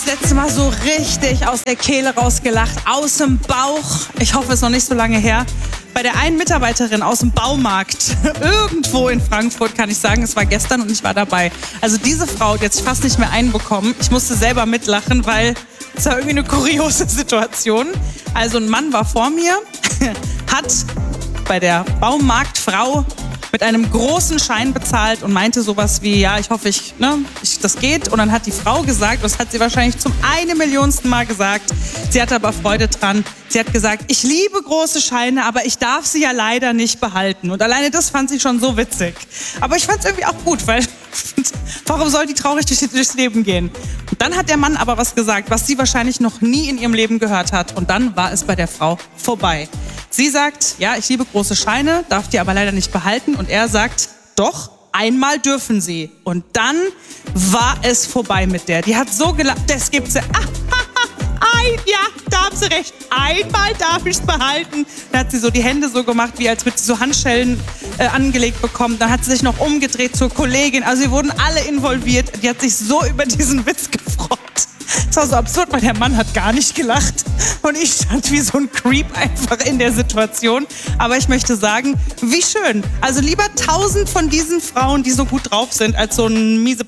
das letzte Mal so richtig aus der Kehle rausgelacht, aus dem Bauch. Ich hoffe, es ist noch nicht so lange her. Bei der einen Mitarbeiterin aus dem Baumarkt, irgendwo in Frankfurt, kann ich sagen, es war gestern und ich war dabei. Also diese Frau, die hat sich fast nicht mehr einbekommen. Ich musste selber mitlachen, weil es war irgendwie eine kuriose Situation. Also ein Mann war vor mir, hat bei der Baumarktfrau mit einem großen Schein bezahlt und meinte sowas wie, ja, ich hoffe, das geht. Und dann hat die Frau gesagt, das hat sie wahrscheinlich zum 1.000.000. Mal gesagt, sie hatte aber Freude dran. Sie hat gesagt, ich liebe große Scheine, aber ich darf sie ja leider nicht behalten. Und alleine das fand sie schon so witzig. Aber ich fand es irgendwie auch gut, weil warum soll die traurig durchs Leben gehen? Und dann hat der Mann aber was gesagt, was sie wahrscheinlich noch nie in ihrem Leben gehört hat. Und dann war es bei der Frau vorbei. Sie sagt, ja, ich liebe große Scheine, darf die aber leider nicht behalten. Und er sagt, doch, einmal dürfen sie. Und dann war es vorbei mit der. Die hat so gelacht, das gibt's ja. Ja, da haben sie recht. Einmal darf ich es behalten. Dann hat sie so die Hände so gemacht, wie als würde sie so Handschellen angelegt bekommen. Dann hat sie sich noch umgedreht zur Kollegin. Also sie wurden alle involviert. Die hat sich so über diesen Witz gefreut. Das war so absurd, weil der Mann hat gar nicht gelacht. Und ich stand wie so ein Creep einfach in der Situation. Aber ich möchte sagen, wie schön. Also lieber 1000 von diesen Frauen, die so gut drauf sind, als so ein miese